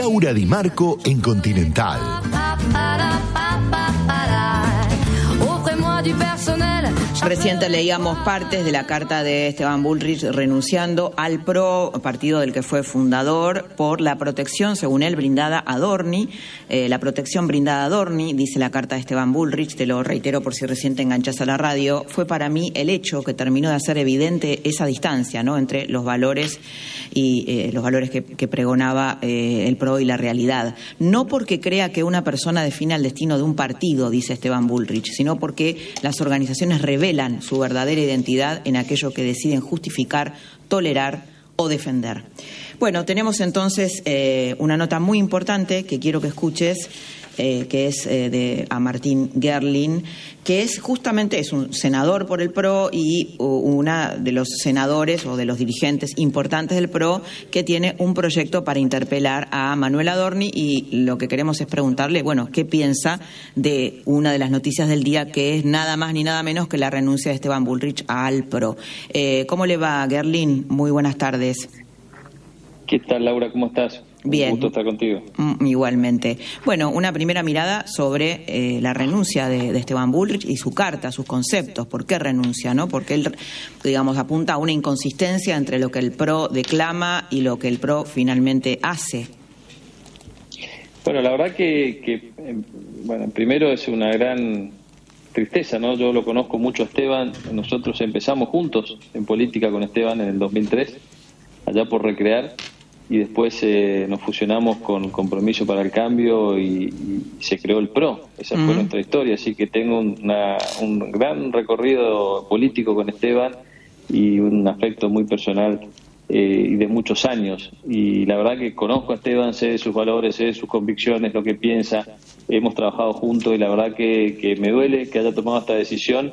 Laura Di Marco en Continental. Reciente leíamos partes de la carta de Esteban Bullrich renunciando al PRO, partido del que fue fundador, por la protección, según él, brindada a Adorni. La protección brindada a Adorni, dice la carta de Esteban Bullrich, te lo reitero por si recién te enganchás a la radio, fue para mí el hecho que terminó de hacer evidente esa distancia, ¿no?, entre los valores y los valores que pregonaba el PRO y la realidad. No porque crea que una persona define el destino de un partido, dice Esteban Bullrich, sino porque las organizaciones revelan su verdadera identidad en aquello que deciden justificar, tolerar o defender. Bueno, tenemos entonces una nota muy importante que quiero que escuches, que es a Martín Gerling, que es justamente un senador por el PRO y una de los senadores o de los dirigentes importantes del PRO que tiene un proyecto para interpelar a Manuel Adorni, y lo que queremos es preguntarle, bueno, qué piensa de una de las noticias del día, que es nada más ni nada menos que la renuncia de Esteban Bullrich al PRO. ¿Cómo le va, Gerling? Muy buenas tardes. ¿Qué tal, Laura? ¿Cómo estás? Bien. Un gusto estar contigo. Igualmente. Bueno, una primera mirada sobre la renuncia de Esteban Bullrich y su carta, sus conceptos. ¿Por qué renuncia, no? Porque él, digamos, apunta a una inconsistencia entre lo que el PRO declama y lo que el PRO finalmente hace. Bueno, la verdad que bueno, primero es una gran tristeza, ¿no? Yo lo conozco mucho a Esteban. Nosotros empezamos juntos en política con Esteban en el 2003, allá por Recrear. Y después nos fusionamos con Compromiso para el Cambio y se creó el PRO. Esa fue nuestra historia, así que tengo un gran recorrido político con Esteban y un afecto muy personal y de muchos años. Y la verdad que conozco a Esteban, sé de sus valores, sé de sus convicciones, lo que piensa. Hemos trabajado juntos y la verdad que me duele que haya tomado esta decisión.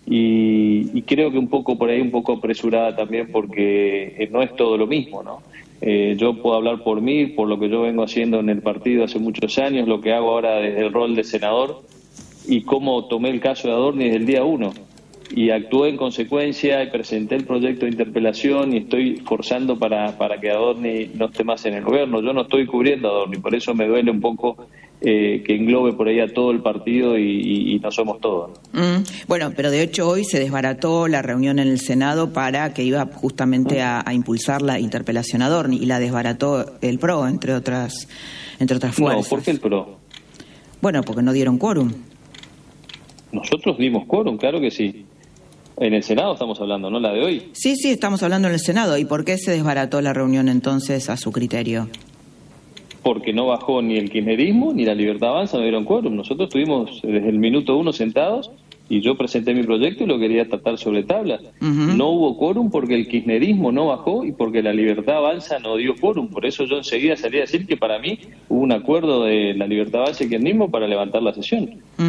Y creo que un poco por ahí, un poco apresurada también, porque no es todo lo mismo, ¿no? Yo puedo hablar por mí, por lo que yo vengo haciendo en el partido hace muchos años, lo que hago ahora desde el rol de senador y cómo tomé el caso de Adorni desde el día 1 y actué en consecuencia y presenté el proyecto de interpelación y estoy forzando para que Adorni no esté más en el gobierno. Yo no estoy cubriendo a Adorni, por eso me duele un poco que englobe por ahí a todo el partido y no somos todos. Bueno, pero de hecho hoy se desbarató la reunión en el Senado para que iba justamente a impulsar la interpelación a Adorni, y la desbarató el PRO, entre otras fuerzas. No, ¿por qué el PRO? Bueno, porque no dieron quórum. Nosotros dimos quórum, claro que sí. En el Senado estamos hablando, ¿no? La de hoy. Sí, estamos hablando en el Senado. ¿Y por qué se desbarató la reunión entonces a su criterio? Porque no bajó ni el kirchnerismo ni la Libertad Avanza, no dieron quórum. Nosotros estuvimos desde el minuto 1 sentados y yo presenté mi proyecto y lo quería tratar sobre tablas. No hubo quórum porque el kirchnerismo no bajó y porque la Libertad Avanza no dio quórum. Por eso yo enseguida salí a decir que para mí hubo un acuerdo de la Libertad Avanza y el kirchnerismo para levantar la sesión.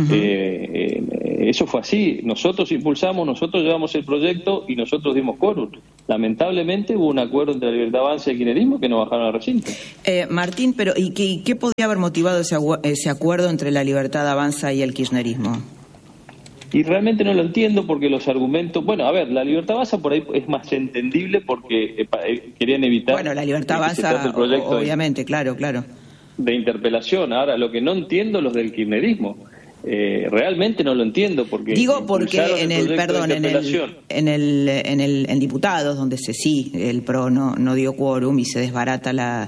Eso fue así. Nosotros impulsamos, nosotros llevamos el proyecto y nosotros dimos quórum. Lamentablemente hubo un acuerdo entre la Libertad Avanza y el kirchnerismo que no bajaron al recinto. Martín, pero ¿y qué podría haber motivado ese acuerdo entre la Libertad Avanza y el kirchnerismo? Y realmente no lo entiendo porque los argumentos... Bueno, a ver, la Libertad Avanza por ahí es más entendible porque querían evitar... Bueno, la Libertad Avanza, obviamente, claro. De interpelación. Ahora, lo que no entiendo los del kirchnerismo. Realmente no lo entiendo porque... Digo porque en diputados, donde el PRO no dio quórum y se desbarata la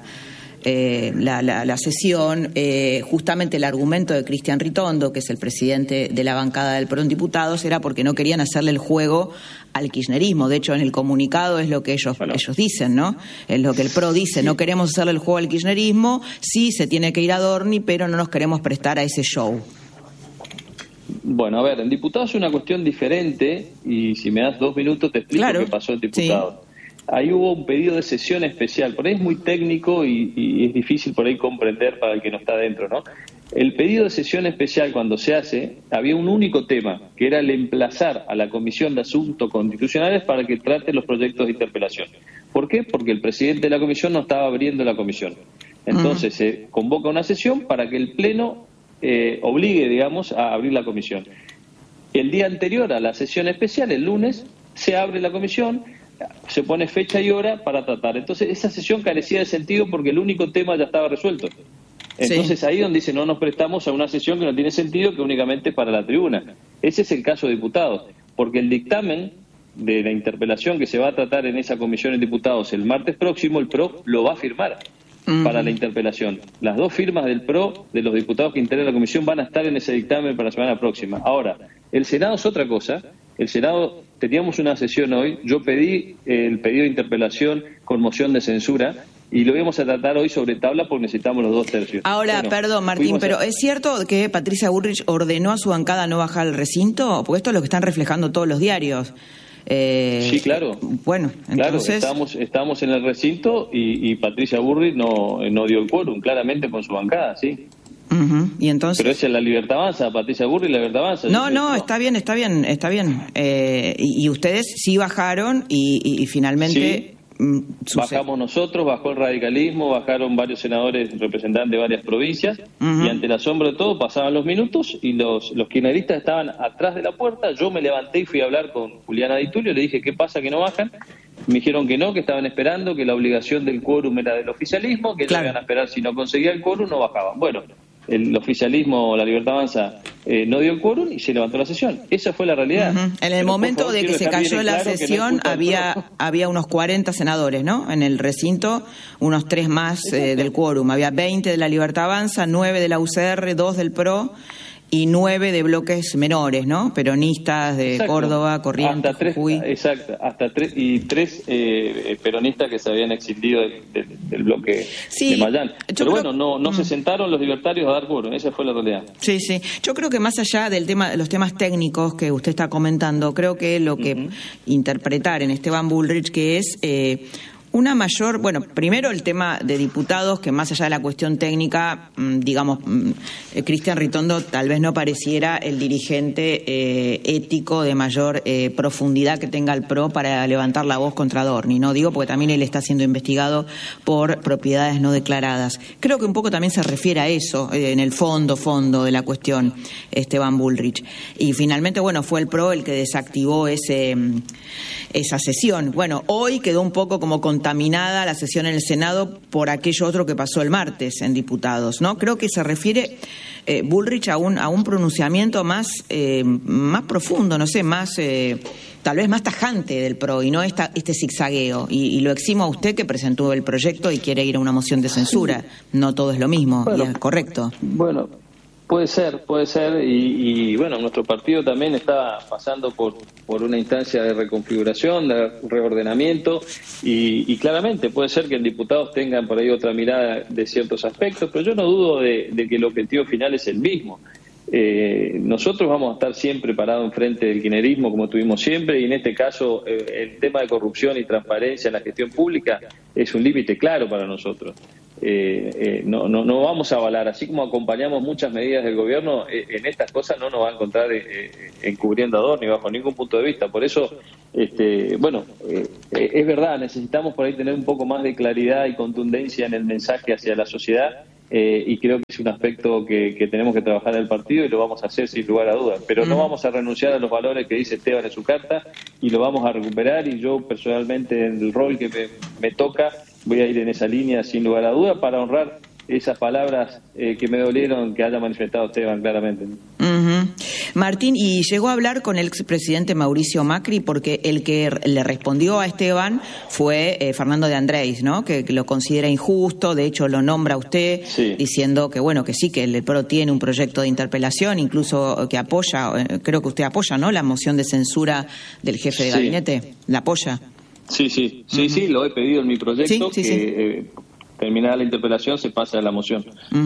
sesión, justamente el argumento de Cristian Ritondo, que es el presidente de la bancada del PRO en diputados, era porque no querían hacerle el juego al kirchnerismo. De hecho, en el comunicado es lo que ellos dicen, ¿no? Es lo que el PRO dice, no queremos hacerle el juego al kirchnerismo, sí se tiene que ir a Adorni, pero no nos queremos prestar a ese show. Bueno, a ver, en diputados es una cuestión diferente y si me das 2 minutos te explico qué pasó en diputados. Sí. Ahí hubo un pedido de sesión especial, por ahí es muy técnico y es difícil por ahí comprender para el que no está dentro, ¿no? El pedido de sesión especial cuando se hace, había un único tema, que era el emplazar a la Comisión de Asuntos Constitucionales para que trate los proyectos de interpelación. ¿Por qué? Porque el presidente de la comisión no estaba abriendo la comisión. Entonces se convoca una sesión para que el Pleno obligue, digamos, a abrir la comisión. El día anterior a la sesión especial, el lunes, se abre la comisión, se pone fecha y hora para tratar. Entonces esa sesión carecía de sentido porque el único tema ya estaba resuelto. Entonces ahí donde dice no nos prestamos a una sesión que no tiene sentido, que únicamente para la tribuna. Ese es el caso de diputados, porque el dictamen de la interpelación que se va a tratar en esa comisión de diputados el martes próximo, el PRO lo va a firmar para la interpelación. Las 2 firmas del PRO, de los diputados que integran la comisión, van a estar en ese dictamen para la semana próxima. Ahora, el Senado es otra cosa. El Senado, teníamos una sesión hoy, yo pedí el pedido de interpelación con moción de censura, y lo íbamos a tratar hoy sobre tabla porque necesitamos los 2 tercios. Ahora, perdón, Martín, pero ¿es cierto que Patricia Bullrich ordenó a su bancada no bajar al recinto? Porque esto es lo que están reflejando todos los diarios. Sí, claro. Bueno, entonces... Claro, estábamos en el recinto y Patricia Bullrich no dio el quórum, claramente con su bancada, sí. Y entonces... Pero esa es la Libertad Avanza, Patricia Bullrich, la Libertad Avanza. No, está bien. Y ustedes sí bajaron y finalmente... Sí. Bajamos nosotros, bajó el radicalismo, bajaron varios senadores representantes de varias provincias y ante el asombro de todo pasaban los minutos y los kirchneristas estaban atrás de la puerta. Yo me levanté y fui a hablar con Juliana Di Tulio, le dije ¿qué pasa que no bajan? Me dijeron que no, que estaban esperando, que la obligación del quórum era del oficialismo, que ellos iban a esperar, si no conseguía el quórum no bajaban. Bueno, el oficialismo, la Libertad Avanza, no dio el quórum y se levantó la sesión. Esa fue la realidad. En el momento de que se cayó la sesión había unos 40 senadores, ¿no? En el recinto, unos 3 más del quórum. Había 20 de la Libertad Avanza, 9 de la UCR, 2 del PRO y 9 de bloques menores, ¿no? Peronistas de Córdoba, Corrientes, Jujuy. Exacto, hasta 3 peronistas que se habían exiliado del bloque de Mayán. Pero bueno, no se sentaron los libertarios a dar quórum, esa fue la realidad. Sí. Yo creo que más allá del tema, de los temas técnicos que usted está comentando, creo que lo que interpretar en Esteban Bullrich que es... una mayor, bueno, primero el tema de diputados, que más allá de la cuestión técnica, digamos, Cristian Ritondo tal vez no pareciera el dirigente ético de mayor profundidad que tenga el PRO para levantar la voz contra Adorni, ¿no? Digo, porque también él está siendo investigado por propiedades no declaradas. Creo que un poco también se refiere a eso, en el fondo de la cuestión, Esteban Bullrich. Y finalmente, bueno, fue el PRO el que desactivó esa sesión. Bueno, hoy quedó un poco como contaminada la sesión en el Senado por aquello otro que pasó el martes en diputados, ¿no? Creo que se refiere Bullrich a un pronunciamiento más profundo, no sé, tal vez más tajante del PRO y no este zigzagueo. Y lo eximo a usted que presentó el proyecto y quiere ir a una moción de censura. No todo es lo mismo, bueno, y es correcto. Bueno, puede ser, y bueno, nuestro partido también está pasando por una instancia de reconfiguración, de reordenamiento, y claramente puede ser que en diputados tengan por ahí otra mirada de ciertos aspectos, pero yo no dudo de que el objetivo final es el mismo. Nosotros vamos a estar siempre parados enfrente del kirchnerismo como tuvimos siempre, y en este caso el tema de corrupción y transparencia en la gestión pública es un límite claro para nosotros. No vamos a avalar, así como acompañamos muchas medidas del gobierno, en estas cosas no nos va a encontrar encubriendo a Adorni bajo ningún punto de vista. Por eso, es verdad, necesitamos por ahí tener un poco más de claridad y contundencia en el mensaje hacia la sociedad, y creo que es un aspecto que tenemos que trabajar en el partido y lo vamos a hacer sin lugar a dudas, pero no vamos a renunciar a los valores que dice Esteban en su carta y lo vamos a recuperar, y yo personalmente en el rol que me toca voy a ir en esa línea sin lugar a dudas para honrar esas palabras que me dolieron que haya manifestado Esteban claramente. Martín, ¿y llegó a hablar con el expresidente Mauricio Macri? Porque el que le respondió a Esteban fue Fernando de Andrés, ¿no? Que lo considera injusto, de hecho lo nombra a usted, diciendo que bueno, que sí, que el PRO tiene un proyecto de interpelación, incluso que apoya, creo que usted apoya, ¿no?, la moción de censura del jefe de gabinete. ¿La apoya? Sí, lo he pedido en mi proyecto, terminada la interpelación se pasa a la moción.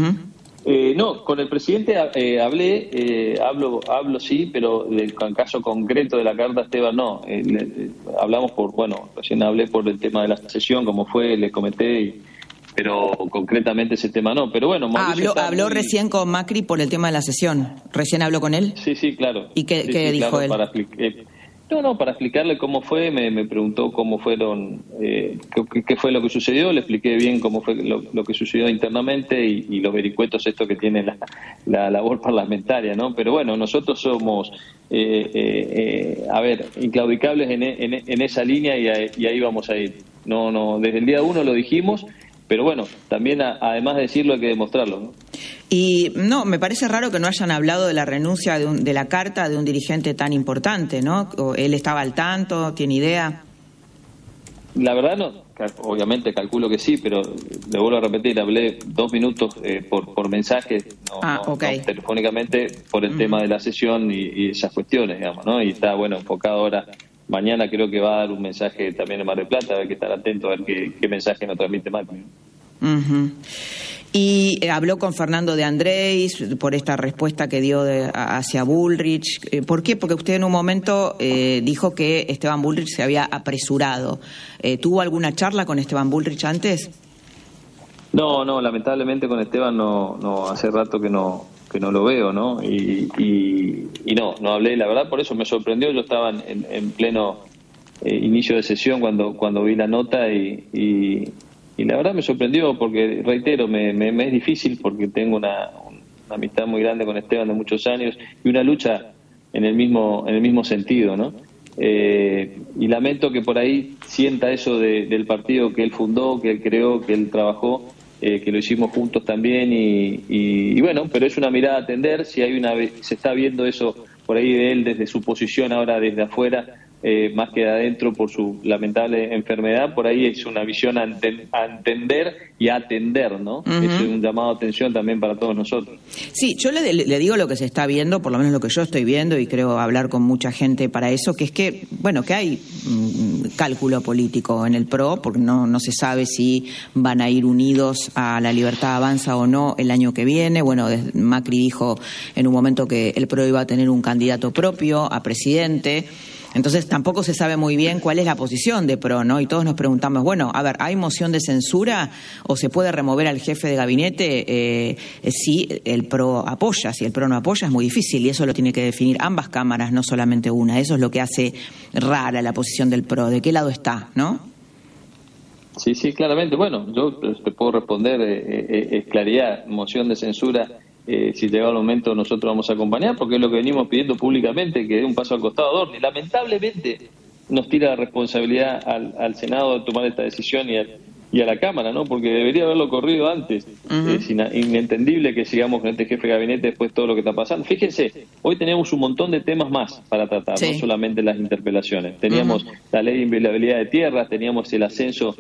No, con el presidente hablo sí, pero del caso concreto de la carta Esteban no. Hablamos recién hablé por el tema de la sesión, como fue, le comenté, pero concretamente ese tema no. Pero bueno, habló recién con Macri por el tema de la sesión. ¿Recién habló con él? Sí, claro. ¿Y qué dijo él? No, para explicarle cómo fue, me preguntó cómo fueron, qué fue lo que sucedió, le expliqué bien cómo fue lo que sucedió internamente y los vericuetos esto que tiene la labor parlamentaria, ¿no? Pero bueno, nosotros somos, inclaudicables en esa línea y ahí vamos a ir. No, desde el día 1 lo dijimos, pero bueno, también además de decirlo hay que demostrarlo, ¿no? Y no, me parece raro que no hayan hablado de la renuncia de la carta de un dirigente tan importante, ¿no? ¿Él estaba al tanto? ¿Tiene idea? La verdad no, obviamente calculo que sí, pero le vuelvo a repetir, hablé 2 minutos por mensaje, no telefónicamente, por el tema de la sesión y esas cuestiones, digamos, ¿no? Y está, enfocado ahora. Mañana creo que va a dar un mensaje también en Mar del Plata, hay que estar atento a ver qué mensaje nos transmite Macri. Y habló con Fernando de Andrés por esta respuesta que dio hacia Bullrich. ¿Por qué? Porque usted en un momento dijo que Esteban Bullrich se había apresurado. ¿Tuvo alguna charla con Esteban Bullrich antes? No, lamentablemente con Esteban no hace rato que no lo veo, ¿no? Y no hablé, la verdad, por eso me sorprendió. Yo estaba en pleno inicio de sesión cuando vi la nota y la verdad me sorprendió porque, reitero, me es difícil porque tengo una amistad muy grande con Esteban de muchos años y una lucha en el mismo sentido, ¿no? Y lamento que por ahí sienta eso del partido que él fundó, que él creó, que él trabajó, que lo hicimos juntos también y bueno, pero es una mirada a atender. Si se está viendo eso por ahí de él desde su posición ahora desde afuera, más que de adentro por su lamentable enfermedad, por ahí es una visión a entender y a atender, ¿no? Es un llamado de atención también para todos nosotros. Sí, yo le digo lo que se está viendo, por lo menos lo que yo estoy viendo, y creo hablar con mucha gente para eso, que es que hay cálculo político en el PRO, porque no se sabe si van a ir unidos a La Libertad Avanza o no el año que viene. Macri dijo en un momento que el PRO iba a tener un candidato propio a presidente. Entonces tampoco se sabe muy bien cuál es la posición de PRO, ¿no? Y todos nos preguntamos, ¿hay moción de censura o se puede remover al jefe de gabinete si el PRO apoya? Si el PRO no apoya es muy difícil y eso lo tiene que definir ambas cámaras, no solamente una. Eso es lo que hace rara la posición del PRO. ¿De qué lado está, no? Sí, claramente. Yo te puedo responder, es claridad, moción de censura. Si llega el momento nosotros vamos a acompañar porque es lo que venimos pidiendo públicamente, que dé un paso al costado a Adorni. Lamentablemente nos tira la responsabilidad al Senado de tomar esta decisión y a la Cámara, ¿no? Porque debería haberlo corrido antes. Es inentendible que sigamos con este jefe de gabinete después de todo lo que está pasando. Fíjense, hoy tenemos un montón de temas más para tratar, no solamente las interpelaciones. Teníamos la ley de inviolabilidad de tierras, teníamos el ascenso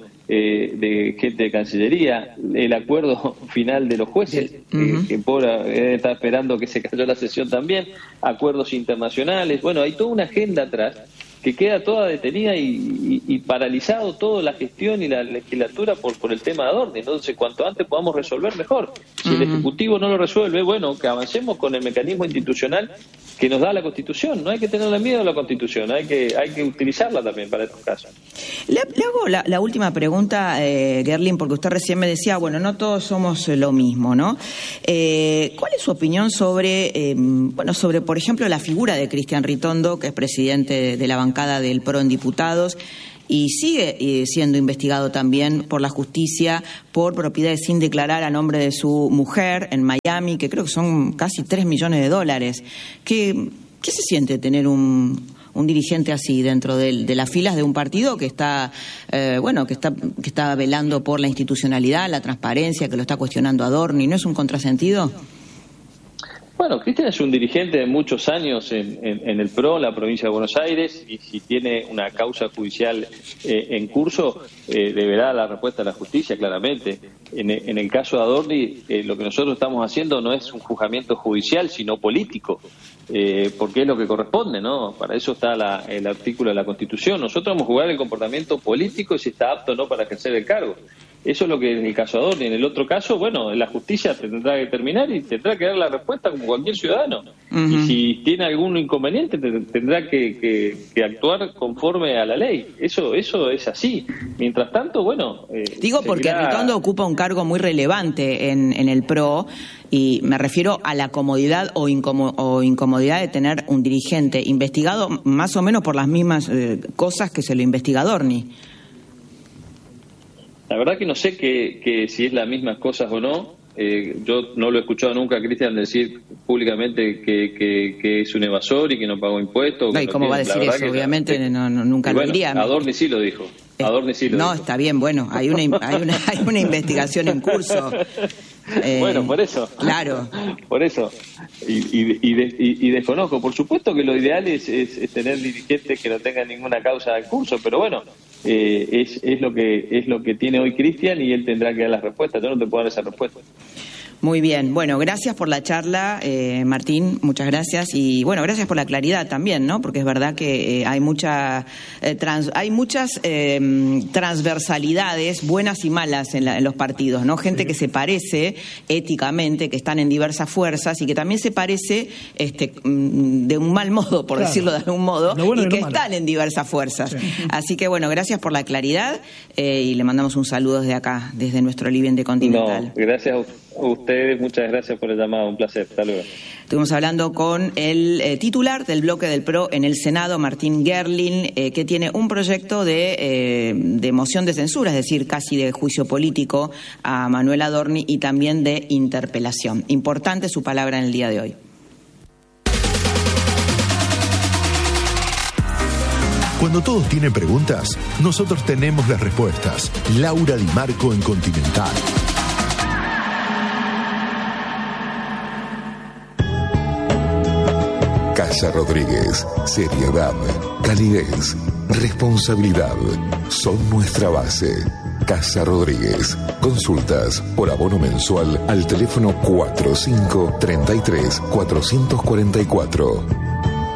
de gente de Cancillería, el acuerdo final de los jueces, que está esperando que se cayó la sesión también, acuerdos internacionales. Hay toda una agenda atrás que queda toda detenida y paralizado toda la gestión y la legislatura por el tema de Adorni. Entonces, cuanto antes podamos resolver, mejor. Si el Ejecutivo no lo resuelve, que avancemos con el mecanismo institucional que nos da la Constitución. No hay que tenerle miedo a la Constitución, hay que utilizarla también para estos casos. Le hago la última pregunta, Gerlin, porque usted recién me decía, no todos somos lo mismo, ¿no? ¿Cuál es su opinión sobre, por ejemplo, la figura de Cristian Ritondo, que es presidente de la bancada del PRO en diputados y sigue siendo investigado también por la justicia por propiedades sin declarar a nombre de su mujer en Miami, que creo que son casi $3 millones? ¿Qué se siente tener un dirigente así dentro de las filas de un partido que está que está velando por la institucionalidad, la transparencia, que lo está cuestionando Adorni? ¿No es un contrasentido? Cristian es un dirigente de muchos años en el PRO, la provincia de Buenos Aires, y si tiene una causa judicial en curso, deberá la respuesta de la justicia, claramente. En el caso de Adorni, lo que nosotros estamos haciendo no es un juzgamiento judicial, sino político, porque es lo que corresponde, ¿no? Para eso está el artículo de la Constitución. Nosotros vamos a jugar el comportamiento político y si está apto o no para ejercer el cargo. Eso es lo que en el caso Adorni. En el otro caso, bueno, la justicia tendrá que determinar y tendrá que dar la respuesta como cualquier ciudadano. Y si tiene algún inconveniente, tendrá que actuar conforme a la ley. Eso es así. Mientras tanto, bueno... Digo porque Ritondo ocupa un cargo muy relevante en el PRO, y me refiero a la comodidad o incomodidad de tener un dirigente investigado más o menos por las mismas cosas que se lo investiga Adorni. La verdad que no sé que si es las mismas cosas o no. Yo no lo he escuchado nunca a Cristian decir públicamente que es un evasor y que no pagó impuestos. No, ¿y cómo va a decir eso? Obviamente nunca lo diría. Adorni sí lo dijo. No, está bien, bueno, hay una investigación en curso. Bueno, por eso. Claro. Por eso. Y desconozco. Por supuesto que lo ideal es tener dirigentes que no tengan ninguna causa en curso, pero bueno, es lo que tiene hoy Cristian y él tendrá que dar las respuestas. Yo no te puedo dar esa respuesta. Muy bien, bueno, gracias por la charla, Martín, muchas gracias, y bueno, gracias por la claridad también, ¿no? Porque es verdad que hay muchas transversalidades buenas y malas en los partidos, ¿no? Gente que se parece éticamente, que están en diversas fuerzas y que también se parece de un mal modo, por decirlo de algún modo, y que están en diversas fuerzas. Sí. Así que bueno, gracias por la claridad y le mandamos un saludo desde acá, desde nuestro living de Continental. No, gracias a ustedes, muchas gracias por el llamado, un placer, hasta luego. Estuvimos hablando con el titular del bloque del PRO en el Senado, Martín Gerling, que tiene un proyecto de moción de censura, es decir, casi de juicio político a Manuel Adorni y también de interpelación. Importante su palabra en el día de hoy. Cuando todos tienen preguntas, nosotros tenemos las respuestas. Laura Di Marco en Continental. Casa Rodríguez. Seriedad, calidez, responsabilidad son nuestra base. Casa Rodríguez. Consultas por abono mensual al teléfono 4533-444.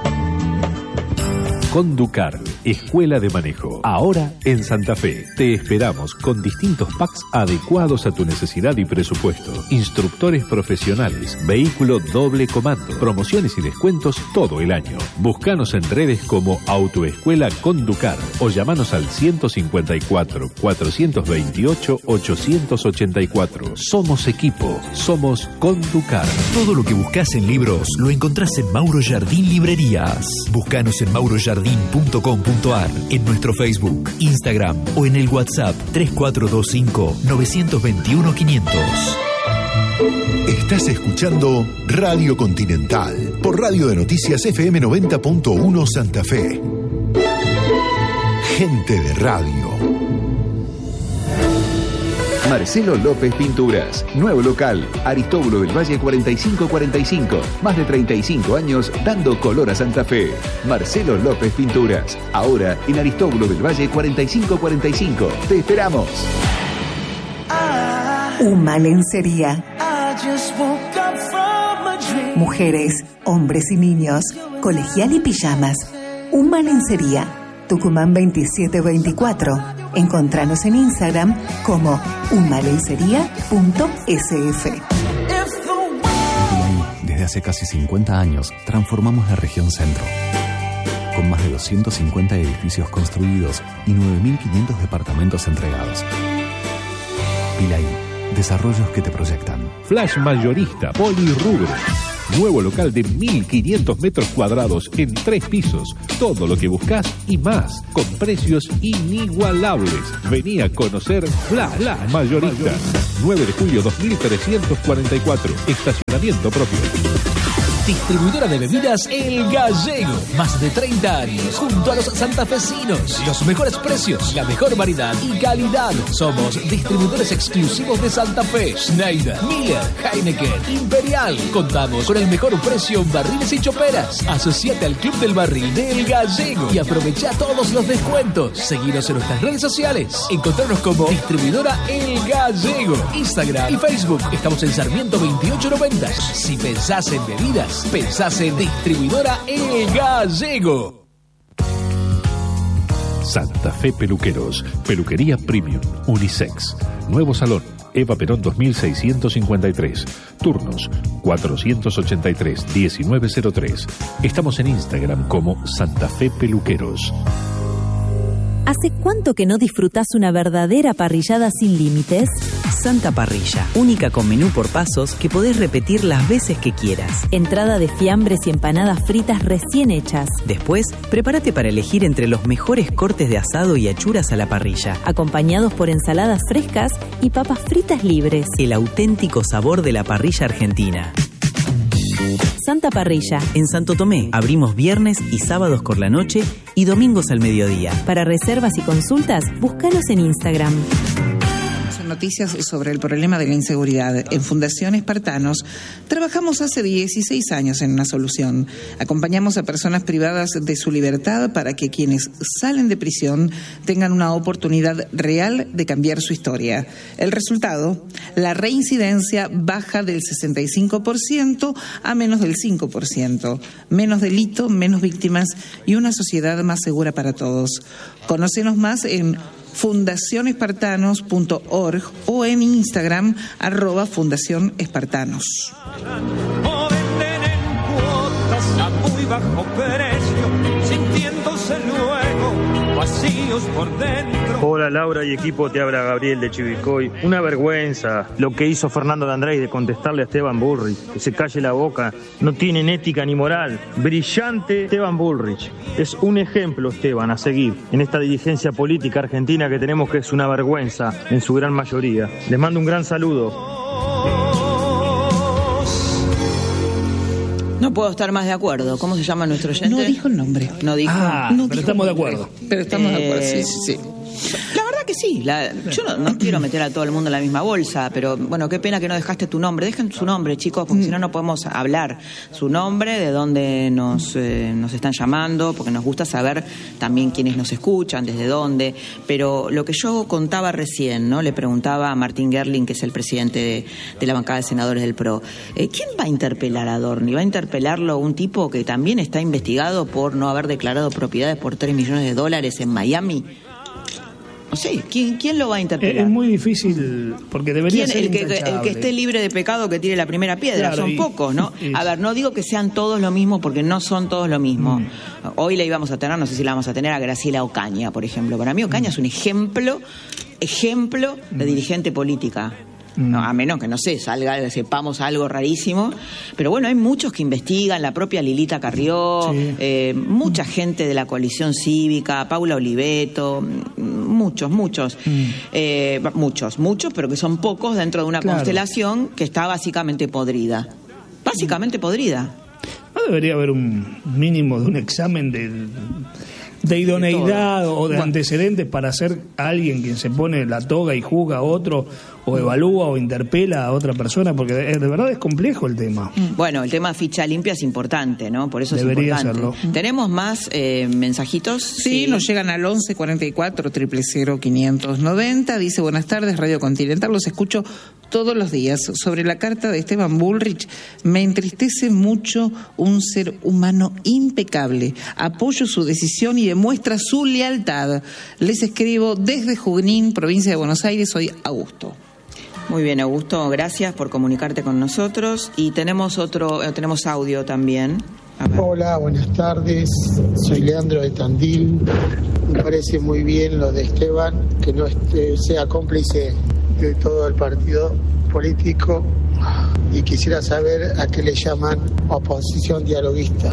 Conducar, Escuela de Manejo. Ahora en Santa Fe. Te esperamos con distintos packs adecuados a tu necesidad y presupuesto. Instructores profesionales, vehículo doble comando, promociones y descuentos todo el año. Búscanos en redes como Autoescuela Conducar o llamanos al 154-428-884. Somos equipo, somos Conducar. Todo lo que buscas en libros lo encontrás en Mauro Jardín Librerías. Búscanos en maurojardín.com.ar, en nuestro Facebook, Instagram o en el WhatsApp 3425-921-500. Estás escuchando Radio Continental por Radio de Noticias FM 90.1 Santa Fe. Gente de radio. Marcelo López Pinturas, nuevo local, Aristóbulo del Valle 4545, más de 35 años dando color a Santa Fe. Marcelo López Pinturas, ahora en Aristóbulo del Valle 4545. ¡Te esperamos! Uma Lencería. Mujeres, hombres y niños, colegial y pijamas. Uma Lencería, Tucumán 2724. Encontranos en Instagram como umalencería.sf. Desde hace casi 50 años transformamos la región centro. Con más de 250 edificios construidos y 9.500 departamentos entregados. Pilaí, desarrollos que te proyectan. Flash Mayorista Polirrubro. Nuevo local de 1.500 metros cuadrados en 3 pisos. Todo lo que buscas y más, con precios inigualables. Vení a conocer Flash Mayorista. 9 de julio 2344. Estacionamiento propio. Distribuidora de bebidas El Gallego. Más de 30 años junto a los santafesinos. Los mejores precios, la mejor variedad y calidad. Somos distribuidores exclusivos de Santa Fe. Schneider, Miller, Heineken, Imperial. Contamos con el mejor precio en barriles y choperas. Asociate al Club del Barril de El Gallego y aprovecha todos los descuentos. Seguinos en nuestras redes sociales. Encontrarnos como Distribuidora El Gallego. Instagram y Facebook. Estamos en Sarmiento 2890. Si pensás en bebidas, pensás en Distribuidora El Gallego. Santa Fe Peluqueros, peluquería premium, unisex. Nuevo salón, Eva Perón 2653. Turnos 483-1903. Estamos en Instagram como Santa Fe Peluqueros. ¿Hace cuánto que no disfrutás una verdadera parrillada sin límites? Santa Parrilla, única con menú por pasos que podés repetir las veces que quieras. Entrada de fiambres y empanadas fritas recién hechas. Después, prepárate para elegir entre los mejores cortes de asado y achuras a la parrilla, acompañados por ensaladas frescas y papas fritas libres. El auténtico sabor de la parrilla argentina. Santa Parrilla. En Santo Tomé, abrimos viernes y sábados por la noche y domingos al mediodía. Para reservas y consultas, búscanos en Instagram. Noticias sobre el problema de la inseguridad. En Fundación Espartanos trabajamos hace 16 años en una solución. Acompañamos a personas privadas de su libertad para que quienes salen de prisión tengan una oportunidad real de cambiar su historia. El resultado, la reincidencia baja del 65% a menos del 5%. Menos delito, menos víctimas y una sociedad más segura para todos. Conócenos más en fundacionespartanos.org o en Instagram @Fundación Espartanos. O venden en cuotas a muy bajo precio, sintiéndose luego vacíos por dentro. Hola Laura y equipo, te habla Gabriel de Chivilcoy. Una vergüenza lo que hizo Fernando de Andrés de contestarle a Esteban Bullrich, que se calle la boca, no tienen ética ni moral. Brillante Esteban Bullrich, es un ejemplo Esteban a seguir en esta dirigencia política argentina que tenemos, que es una vergüenza en su gran mayoría. Les mando un gran saludo. No puedo estar más de acuerdo. ¿Cómo se llama nuestro oyente? No dijo el nombre. No dijo. No pero estamos de acuerdo. Pero estamos de acuerdo, sí. La verdad que sí. Yo no quiero meter a todo el mundo en la misma bolsa, pero bueno, qué pena que no dejaste tu nombre. Dejen su nombre, chicos, porque si no, no podemos hablar. Su nombre, de dónde nos están llamando, porque nos gusta saber también quiénes nos escuchan, desde dónde. Pero lo que yo contaba recién, ¿no? Le preguntaba a Martín Gerling, que es el presidente de la bancada de senadores del PRO, ¿quién va a interpelar a Adorni? ¿Va a interpelarlo un tipo que también está investigado por no haber declarado propiedades por $3 millones en Miami? No sé, ¿quién lo va a interpelar? Es muy difícil, porque debería ser el que esté libre de pecado que tire la primera piedra, claro, son pocos, ¿no? A ver, no digo que sean todos lo mismo, porque no son todos lo mismo. Hoy la íbamos a tener, no sé si la vamos a tener, a Graciela Ocaña, por ejemplo. Para mí Ocaña es un ejemplo de dirigente política. No, a menos que, no sé, sepamos algo rarísimo. Pero bueno, hay muchos que investigan, la propia Lilita Carrió, mucha gente de la coalición cívica, Paula Oliveto, muchos, pero que son pocos dentro de una constelación que está básicamente podrida. ¿No debería haber un mínimo de un examen de idoneidad o de antecedentes para ser alguien quien se pone la toga y juzga a otro, o evalúa o interpela a otra persona? Porque de verdad es complejo el tema. Bueno, el tema ficha limpia es importante, ¿no? Por eso debería es importante. Serlo. ¿Tenemos más mensajitos? Sí, nos llegan al 11 44 000 590. Dice: buenas tardes, Radio Continental, los escucho todos los días. Sobre la carta de Esteban Bullrich, me entristece mucho, un ser humano impecable. Apoyo su decisión y demuestra su lealtad. Les escribo desde Junín, provincia de Buenos Aires. Soy Augusto. Muy bien, Augusto, gracias por comunicarte con nosotros. Y tenemos audio también. Hola, buenas tardes. Soy Leandro de Tandil. Me parece muy bien lo de Esteban, que no sea cómplice de todo el partido político, y quisiera saber a qué le llaman oposición dialoguista.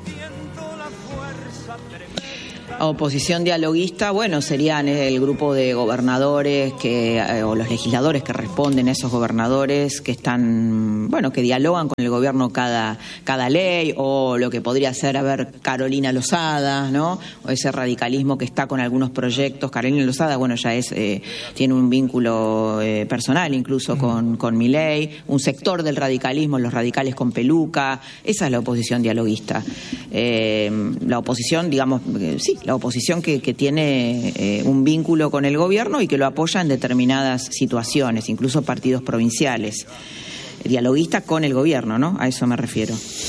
Oposición dialoguista, bueno, serían el grupo de gobernadores o los legisladores que responden a esos gobernadores que están, que dialogan con el gobierno cada ley, o lo que podría ser, Carolina Lozada, ¿no? O ese radicalismo que está con algunos proyectos. Carolina Lozada, ya tiene un vínculo personal incluso con Milei, un sector del radicalismo, los radicales con peluca. Esa es la oposición dialoguista. La oposición, la oposición que tiene un vínculo con el gobierno y que lo apoya en determinadas situaciones, incluso partidos provinciales. Dialoguista con el gobierno, ¿no? A eso me refiero.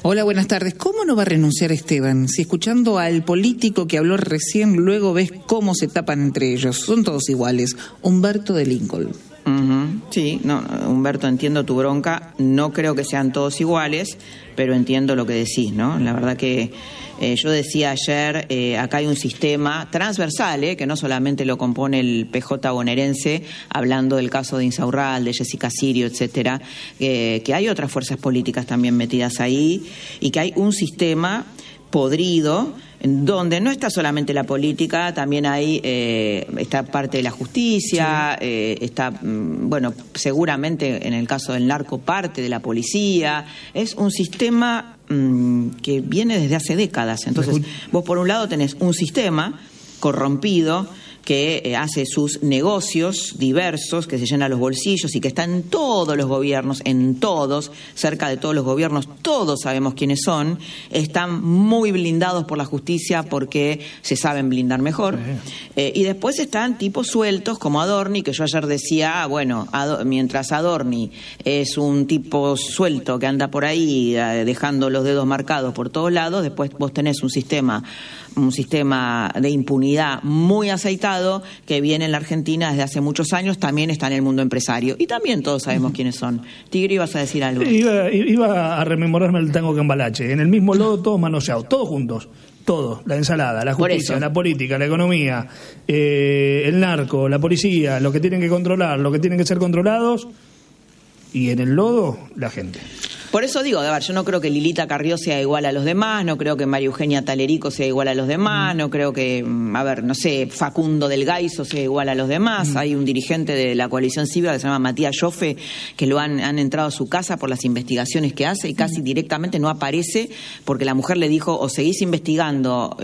Hola, buenas tardes. ¿Cómo no va a renunciar Esteban? Si escuchando al político que habló recién, luego ves cómo se tapan entre ellos. Son todos iguales. Humberto de Lincoln. Sí, no, Humberto, entiendo tu bronca. No creo que sean todos iguales, pero entiendo lo que decís, ¿no? La verdad que yo decía ayer, acá hay un sistema transversal, que no solamente lo compone el PJ bonaerense, hablando del caso de Insaurralde, Jessica Sirio, etcétera, que hay otras fuerzas políticas también metidas ahí y que hay un sistema podrido, en donde no está solamente la política, también hay está parte de la justicia, está, bueno, seguramente en el caso del narco parte de la policía. Es un sistema que viene desde hace décadas. Entonces, vos por un lado tenés un sistema corrompido que hace sus negocios diversos, que se llena los bolsillos y que está en todos los gobiernos, en todos, cerca de todos los gobiernos, todos sabemos quiénes son, están muy blindados por la justicia porque se saben blindar mejor. Y después están tipos sueltos como Adorni, que yo ayer decía, bueno, mientras Adorni es un tipo suelto que anda por ahí dejando los dedos marcados por todos lados, después vos tenés un sistema de impunidad muy aceitado que viene en la Argentina desde hace muchos años, también está en el mundo empresario y también todos sabemos quiénes son. Tigre, ibas a decir algo. Iba a rememorarme el tango Cambalache, en el mismo lodo todos manoseados, todos juntos. Todo, la ensalada, la justicia, la política, la economía, el narco, la policía, lo que tienen que controlar, lo que tienen que ser controlados, y en el lodo la gente. Por eso digo, a ver, yo no creo que Lilita Carrió sea igual a los demás, no creo que María Eugenia Talerico sea igual a los demás, no creo que, a ver, no sé, Facundo del Gaiso sea igual a los demás. Hay un dirigente de la coalición cívica que se llama Matías Joffe, que lo han entrado a su casa por las investigaciones que hace y casi directamente no aparece porque la mujer le dijo, o seguís investigando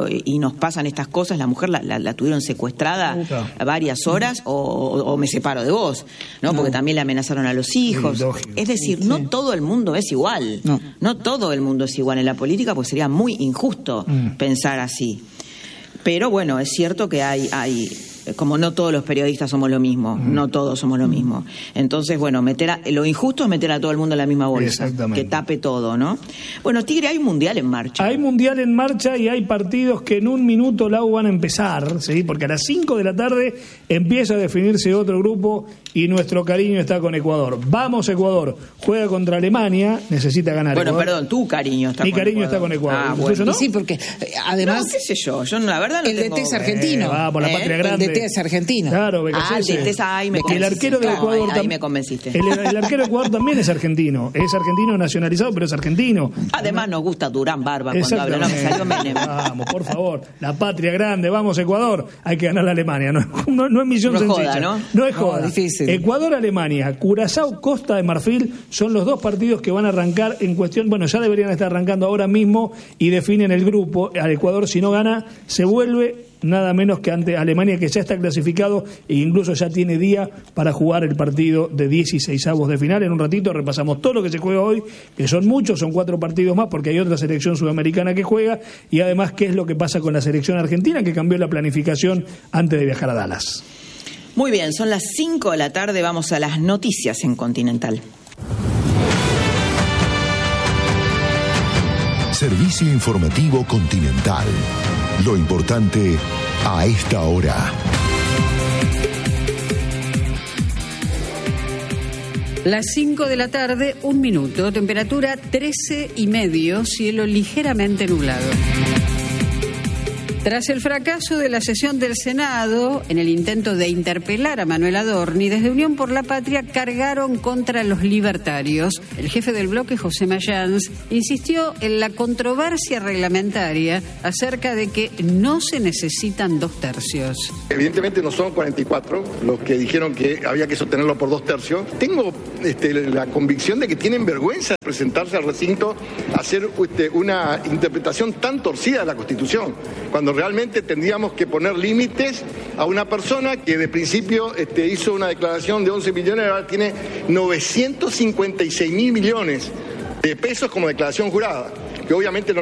y nos pasan estas cosas. La mujer la tuvieron secuestrada varias horas o me separo de vos, ¿no? Porque también le amenazaron a los hijos. Es decir, no todo el mundo es igual. No todo el mundo es igual en la política, pues sería muy injusto pensar así. Pero bueno, es cierto que hay como no todos los periodistas somos lo mismo, no todos somos lo mismo. Entonces, bueno, lo injusto es meter a todo el mundo en la misma bolsa, que tape todo, ¿no? Bueno, Tigre, hay un mundial en marcha. Hay mundial en marcha y hay partidos que en un minuto, Lau, van a empezar, ¿sí? Porque a las 5 de la tarde empieza a definirse otro grupo y nuestro cariño está con Ecuador. Vamos, Ecuador, juega contra Alemania, necesita ganar. Bueno, Ecuador. perdón, tu cariño está Mi con cariño Ecuador. está con Ecuador. Ah, bueno. ¿No? Sí, porque además... No, qué sé yo la verdad no el tengo... DT es argentino. Va por la patria grande. El DT es argentino. Claro, el DT es ahí me el arquero de Ecuador ahí me convenciste. El arquero de Ecuador también es argentino nacionalizado, pero es argentino. Además nos gusta Durán Barba cuando habla, no me salió Menem. Vamos, por favor, la patria grande, vamos Ecuador, hay que ganar la Alemania, no es misión sencilla. Joda, no es joda. Difícil. Ecuador, Alemania, Curazao, Costa de Marfil son los dos partidos que van a arrancar en cuestión, bueno, ya deberían estar arrancando ahora mismo y definen el grupo. Al Ecuador, si no gana, se vuelve nada menos que ante Alemania, que ya está clasificado e incluso ya tiene día para jugar el partido de 16avos de final. En un ratito repasamos todo lo que se juega hoy, que son muchos, son 4 partidos más porque hay otra selección sudamericana que juega, y además qué es lo que pasa con la selección argentina, que cambió la planificación antes de viajar a Dallas. Muy bien, son las 5 de la tarde, vamos a las noticias en Continental. Servicio informativo Continental. Lo importante a esta hora. Las 5 de la tarde, 1 minuto, temperatura 13,5, cielo ligeramente nublado. Tras el fracaso de la sesión del Senado, en el intento de interpelar a Manuel Adorni, desde Unión por la Patria cargaron contra los libertarios. El jefe del bloque, José Mayans, insistió en la controversia reglamentaria acerca de que no se necesitan 2 tercios. Evidentemente no son 44 los que dijeron que había que sostenerlo por 2 tercios. Tengo la convicción de que tienen vergüenza de presentarse al recinto a hacer una interpretación tan torcida de la Constitución, cuando realmente tendríamos que poner límites a una persona que de principio hizo una declaración de 11 millones, ahora tiene 956.000 millones de pesos como declaración jurada, que obviamente no